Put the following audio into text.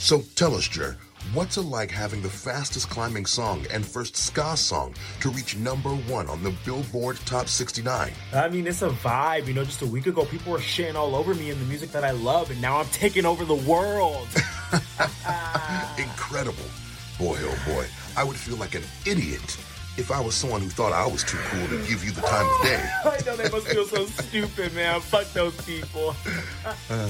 So tell us, Jer, what's it like having the fastest climbing song and first ska song to reach #1 on the Billboard Top 69? I mean, it's a vibe. Just a week ago, people were shitting all over me and the music that I love, and now I'm taking over the world. Incredible. Boy, oh boy, I would feel like an idiot if I was someone who thought I was too cool to give you the time of day. I know, they must feel so stupid, man. Fuck those people.